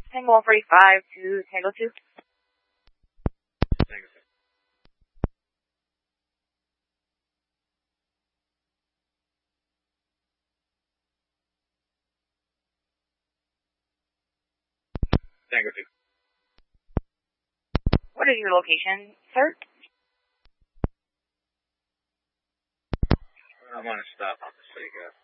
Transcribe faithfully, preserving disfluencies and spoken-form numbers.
Tango one forty-five to Tango two. Tango two. Tango two. What is your location, sir? I'm on a stop off the city, guys.